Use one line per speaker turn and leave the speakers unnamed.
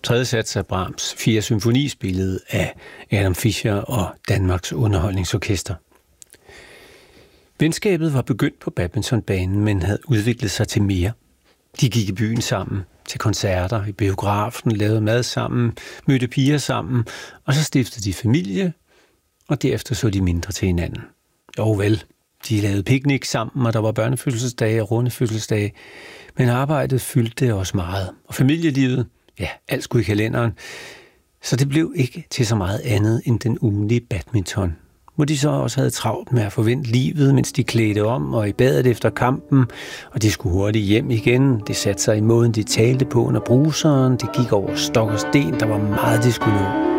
Tredje sats af Brahms 4. symfoni spillet af Adam Fischer og Danmarks Underholdningsorkester. Venskabet var begyndt på badmintonbanen, men havde udviklet sig til mere. De gik i byen sammen, til koncerter, i biografen, lavede mad sammen, mødte piger sammen, og så stiftede de familie, og derefter så de mindre til hinanden. Jo vel, de lavede piknik sammen, og der var børnefødselsdage og runde fødselsdage, men arbejdet fyldte også meget. Og familielivet, ja, alt skulle i kalenderen, så det blev ikke til så meget andet end den ugenlige badminton. Hvor de så også havde travlt med at forvente livet, mens de klædte om og i badet efter kampen, og de skulle hurtigt hjem igen. Det satte sig i måden, de talte på under bruseren. Det gik over stok og sten, der var meget, de skulle nå.